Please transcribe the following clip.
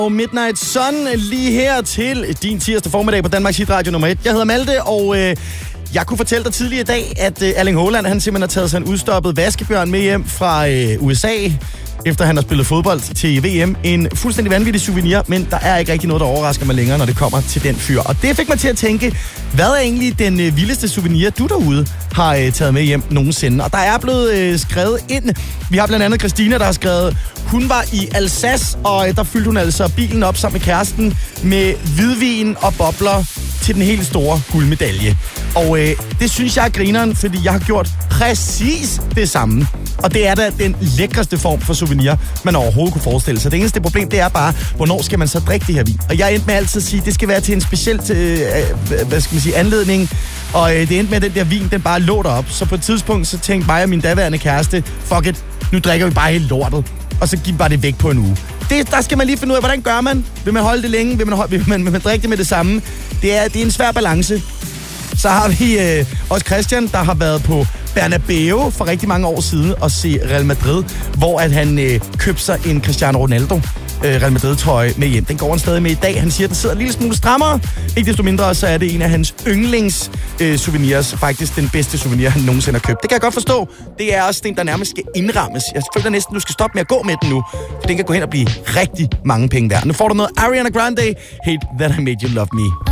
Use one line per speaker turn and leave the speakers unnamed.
Og Midnight Sun lige her til din tirsdag formiddag på Danmarks Hitradio nummer 1. Jeg hedder Malte, og jeg kunne fortælle dig tidligere i dag, at Erling Haaland han simpelthen har taget sig en udstoppet vaskebjørn med hjem fra USA, efter han har spillet fodbold til VM. En fuldstændig vanvittig souvenir, men der er ikke rigtig noget, der overrasker mig længere, når det kommer til den fyr. Og det fik mig til at tænke, hvad er egentlig den vildeste souvenir, du derude har taget med hjem nogensinde? Og der er blevet skrevet ind. Vi har blandt andet Christina, der har skrevet, hun var i Alsace, og der fyldte hun altså bilen op sammen med kæresten med hvidvin og bobler til den helt store guldmedalje. Og det synes jeg er grineren, fordi jeg har gjort præcis det samme. Og det er da den lækreste form for souvenir, man overhovedet kunne forestille sig. Det eneste problem, det er bare, hvornår skal man så drikke det her vin? Og jeg endte med altid at sige, at det skal være til en speciel anledning. Og det endte med, at den der vin, den bare lå derop. Så på et tidspunkt, så tænkte mig og min daværende kæreste, fuck it, nu drikker vi bare helt lortet. Og så giver vi bare det væk på en uge. Der skal man lige finde ud af, hvordan gør man? Vil man holde det længe? Vil man drikke det med det samme? Det er en svær balance. Så har vi også Christian, der har været på Bernabeu for rigtig mange år siden og se Real Madrid, hvor at han købte sig en Cristiano Ronaldo Real Madrid-trøje med hjem. Den går han stadig med i dag. Han siger, at den sidder en lille smule strammere. Ikke desto mindre, så er det en af hans yndlings-souvenirs. Faktisk den bedste souvenir, han nogensinde har købt. Det kan jeg godt forstå. Det er også den, der nærmest skal indrammes. Jeg føler næsten, du skal stoppe med at gå med den nu. For den kan gå hen og blive rigtig mange penge værd. Nu får du noget Ariana Grande. Hate That I Made You Love Me.